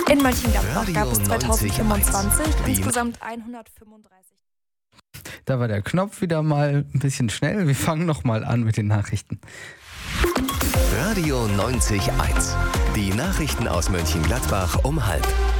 In Mönchengladbach gab es Radio 2025 90.1. insgesamt 135. Da war der Knopf wieder mal ein bisschen schnell. Wir fangen nochmal an mit den Nachrichten. Radio 90.1. Die Nachrichten aus Mönchengladbach um 12:30.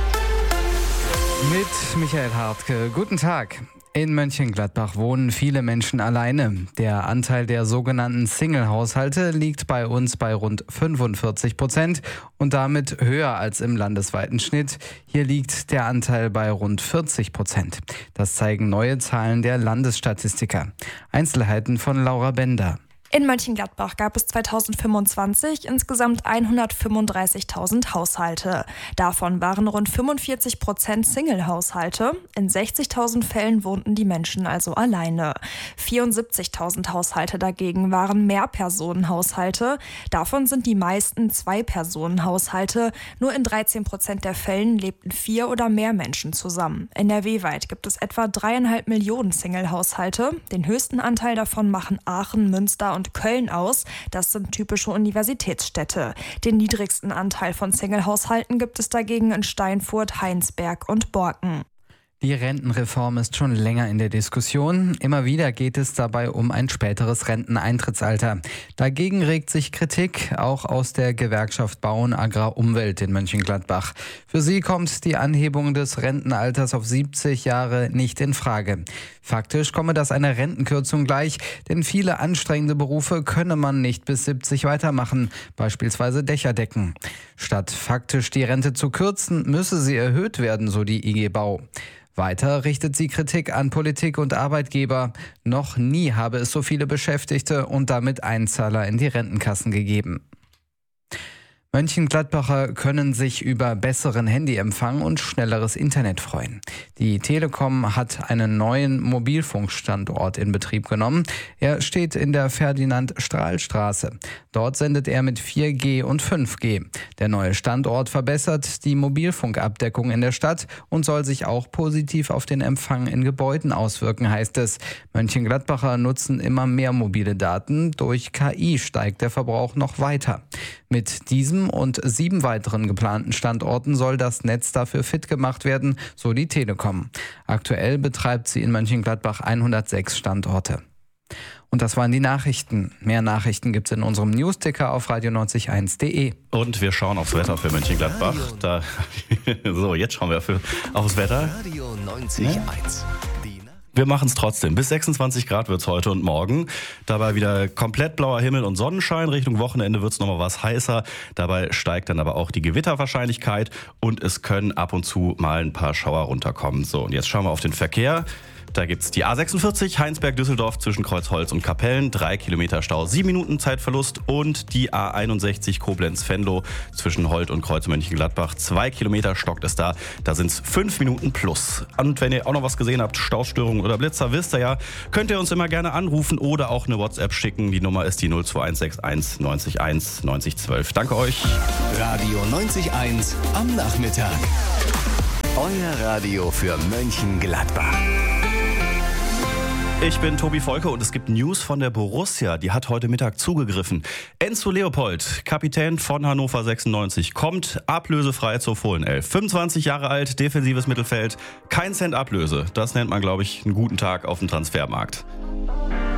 Mit Michael Hartke. Guten Tag. In Mönchengladbach wohnen viele Menschen alleine. Der Anteil der sogenannten Single-Haushalte liegt bei uns bei rund 45% und damit höher als im landesweiten Schnitt. Hier liegt der Anteil bei rund 40%. Das zeigen neue Zahlen der Landesstatistiker. Einzelheiten von Laura Bender. In Mönchengladbach gab es 2025 insgesamt 135.000 Haushalte. Davon waren rund 45% Single-Haushalte. In 60.000 Fällen wohnten die Menschen also alleine. 74.000 Haushalte dagegen waren Mehrpersonenhaushalte. Davon sind die meisten Zwei-Personen-Haushalte. Nur in 13% der Fällen lebten 4 oder mehr Menschen zusammen. NRW-weit gibt es etwa 3,5 Millionen Single-Haushalte. Den höchsten Anteil davon machen Aachen, Münster und Köln aus. Das sind typische Universitätsstädte. Den niedrigsten Anteil von Single-Haushalten gibt es dagegen in Steinfurt, Heinsberg und Borken. Die Rentenreform ist schon länger in der Diskussion. Immer wieder geht es dabei um ein späteres Renteneintrittsalter. Dagegen regt sich Kritik, auch aus der Gewerkschaft Bauen Agrar Umwelt in Mönchengladbach. Für sie kommt die Anhebung des Rentenalters auf 70 Jahre nicht in Frage. Faktisch komme das einer Rentenkürzung gleich, denn viele anstrengende Berufe könne man nicht bis 70 weitermachen, beispielsweise Dächer decken. Statt faktisch die Rente zu kürzen, müsse sie erhöht werden, so die IG Bau. Weiter richtet sie Kritik an Politik und Arbeitgeber. Noch nie habe es so viele Beschäftigte und damit Einzahler in die Rentenkassen gegeben. Mönchengladbacher können sich über besseren Handyempfang und schnelleres Internet freuen. Die Telekom hat einen neuen Mobilfunkstandort in Betrieb genommen. Er steht in der Ferdinand-Strahl-Straße. Dort sendet er mit 4G und 5G. Der neue Standort verbessert die Mobilfunkabdeckung in der Stadt und soll sich auch positiv auf den Empfang in Gebäuden auswirken, heißt es. Mönchengladbacher nutzen immer mehr mobile Daten. Durch KI steigt der Verbrauch noch weiter. Mit diesem und 7 weiteren geplanten Standorten soll das Netz dafür fit gemacht werden, so die Telekom. Aktuell betreibt sie in Mönchengladbach 106 Standorte. Und das waren die Nachrichten. Mehr Nachrichten gibt es in unserem Newsticker auf radio901.de. Und wir schauen aufs Wetter für Mönchengladbach. So, jetzt schauen wir aufs Wetter. Radio 90.1. Wir machen es trotzdem. Bis 26 Grad wird es heute und morgen. Dabei wieder komplett blauer Himmel und Sonnenschein. Richtung Wochenende wird es nochmal was heißer. Dabei steigt dann aber auch die Gewitterwahrscheinlichkeit und es können ab und zu mal ein paar Schauer runterkommen. So, und jetzt schauen wir auf den Verkehr. Da gibt's die A46 Heinsberg-Düsseldorf zwischen Kreuzholz und Kapellen, 3 Kilometer Stau, 7 Minuten Zeitverlust, und die A61 Koblenz-Venlo zwischen Holt und Kreuz Mönchengladbach, 2 Kilometer stockt es da sind's 5 Minuten plus. Und wenn ihr auch noch was gesehen habt, Staustörungen oder Blitzer, wisst ihr ja, könnt ihr uns immer gerne anrufen oder auch eine WhatsApp schicken. Die Nummer ist die 02161 90 1 90 12. Danke euch. Radio 90.1 am Nachmittag. Euer Radio für Mönchengladbach. Ich bin Tobi Volke und es gibt News von der Borussia. Die hat heute Mittag zugegriffen. Enzo Leopold, Kapitän von Hannover 96, kommt ablösefrei zur Fohlenelf. 25 Jahre alt, defensives Mittelfeld, kein Cent Ablöse. Das nennt man, glaube ich, einen guten Tag auf dem Transfermarkt.